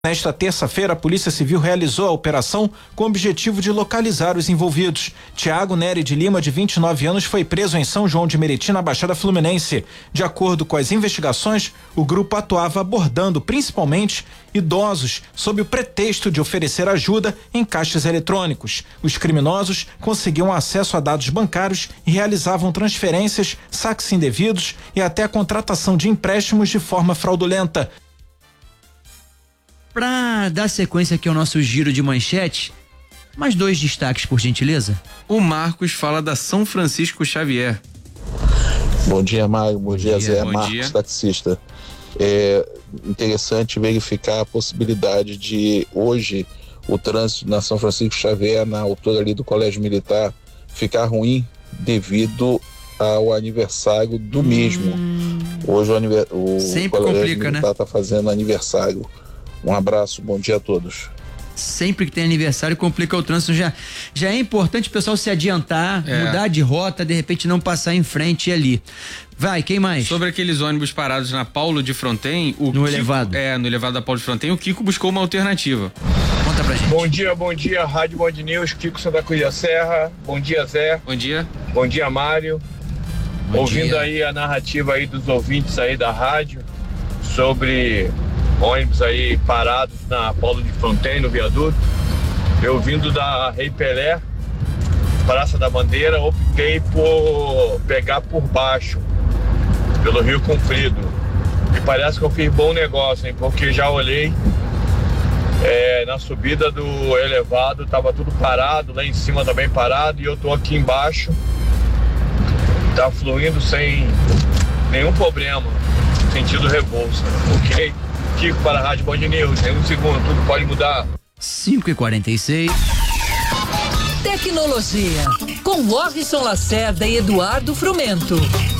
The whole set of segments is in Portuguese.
Nesta terça-feira, a Polícia Civil realizou a operação com o objetivo de localizar os envolvidos. Tiago Nery de Lima, de 29 anos, foi preso em São João de Meriti, na Baixada Fluminense. De acordo com as investigações, o grupo atuava abordando principalmente idosos sob o pretexto de oferecer ajuda em caixas eletrônicos. Os criminosos conseguiam acesso a dados bancários e realizavam transferências, saques indevidos e até a contratação de empréstimos de forma fraudulenta. Para dar sequência aqui ao nosso giro de manchete, mais 2 destaques, por gentileza. O Marcos fala da São Francisco Xavier. Bom dia, Mário. Bom dia, Zé. Bom Marcos, dia. taxista. É interessante verificar a possibilidade de hoje o trânsito na São Francisco Xavier, na altura ali do Colégio Militar, ficar ruim devido ao aniversário do mesmo. Hoje o Sempre Colégio complica, Militar né? está fazendo aniversário. Um abraço, bom dia a todos. Sempre que tem aniversário complica o trânsito. Já é importante o pessoal se adiantar, mudar de rota, de repente não passar em frente ali. Vai, quem mais? Sobre aqueles ônibus parados na Paulo de Fronten, No elevado. no elevado da Paulo de Fronten, o Kiko buscou uma alternativa. Conta pra gente. Bom dia, Rádio Band News, Kiko Santa Cruz da Serra. Bom dia, Zé. Bom dia. Bom dia, Mário. Bom Ouvindo dia. aí a narrativa aí dos ouvintes aí da rádio sobre ônibus aí parados na Paulo de Fronten, no viaduto. Eu vindo da Rei Pelé, Praça da Bandeira, optei por pegar por baixo, pelo Rio Comprido. E parece que eu fiz bom negócio, hein? Porque já olhei na subida do elevado, tava tudo parado, lá em cima também parado, e eu tô aqui embaixo, tá fluindo sem nenhum problema, sentido revolso, ok? Kiko para a Rádio Band News, em um segundo, tudo pode mudar. 5h46. Tecnologia, com Morrison Lacerda e Eduardo Frumento.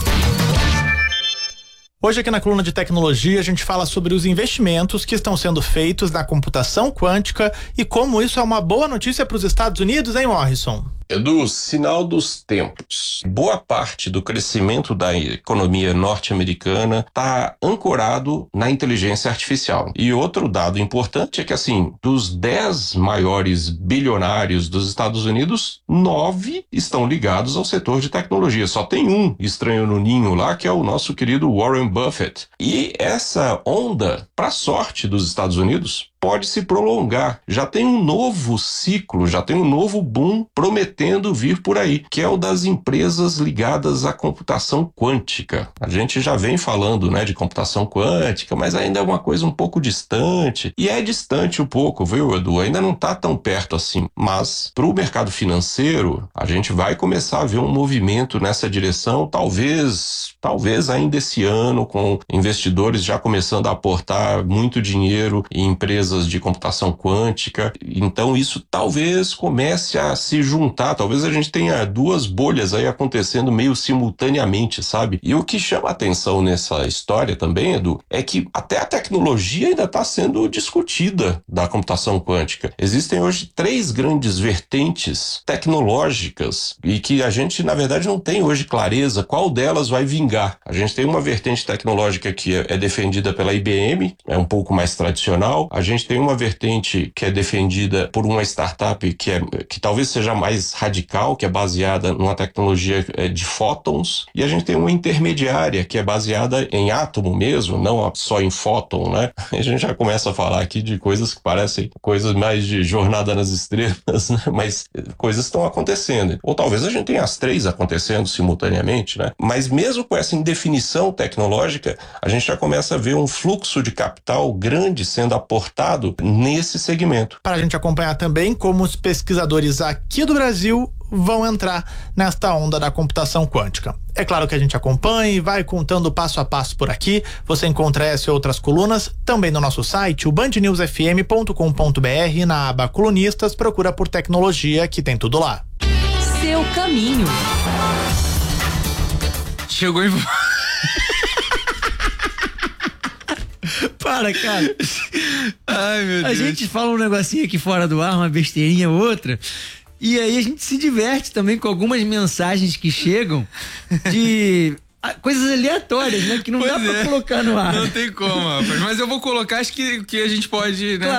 Hoje aqui na coluna de tecnologia a gente fala sobre os investimentos que estão sendo feitos na computação quântica e como isso é uma boa notícia para os Estados Unidos, hein, Morrison? Edu, sinal dos tempos. Boa parte do crescimento da economia norte-americana está ancorado na inteligência artificial. E outro dado importante é que, assim, dos 10 maiores bilionários dos Estados Unidos, 9 estão ligados ao setor de tecnologia. Só tem um estranho no ninho lá, que é o nosso querido Warren Buffett. E essa onda, para sorte dos Estados Unidos, pode se prolongar. Já tem um novo ciclo, já tem um novo boom prometendo vir por aí, que é o das empresas ligadas à computação quântica. A gente já vem falando, né, de computação quântica, mas ainda é uma coisa um pouco distante. E é distante um pouco, viu, Edu? Ainda não está tão perto assim. Mas para o mercado financeiro, a gente vai começar a ver um movimento nessa direção, talvez ainda esse ano, com investidores já começando a aportar muito dinheiro em empresas de computação quântica. Então isso talvez comece a se juntar, talvez a gente tenha 2 bolhas aí acontecendo meio simultaneamente, sabe? E o que chama a atenção nessa história também, Edu, é que até a tecnologia ainda está sendo discutida da computação quântica. Existem hoje 3 grandes vertentes tecnológicas e que a gente, na verdade, não tem hoje clareza qual delas vai vingar. A gente tem uma vertente tecnológica que é defendida pela IBM, é um pouco mais tradicional. A gente tem uma vertente que é defendida por uma startup que talvez seja mais radical, que é baseada numa tecnologia de fótons, e a gente tem uma intermediária que é baseada em átomo mesmo, não só em fóton, né? A gente já começa a falar aqui de coisas que parecem coisas mais de Jornada nas Estrelas, né? Mas coisas estão acontecendo. Ou talvez a gente tenha as 3 acontecendo simultaneamente, né? Mas mesmo com essa indefinição tecnológica, a gente já começa a ver um fluxo de capital grande sendo aportado nesse segmento. Para a gente acompanhar também como os pesquisadores aqui do Brasil vão entrar nesta onda da computação quântica. É claro que a gente acompanha e vai contando passo a passo por aqui. Você encontra essa e outras colunas também no nosso site, o bandnewsfm.com.br, na aba Colunistas, procura por tecnologia que tem tudo lá. Seu caminho. Chegou em... Para, cara. Ai, meu Deus. A gente fala um negocinho aqui fora do ar, uma besteirinha ou outra, e aí a gente se diverte também com algumas mensagens que chegam de coisas aleatórias, né? Que não dá pra colocar no ar. Não tem como, rapaz. Mas eu vou colocar, acho que a gente pode, né?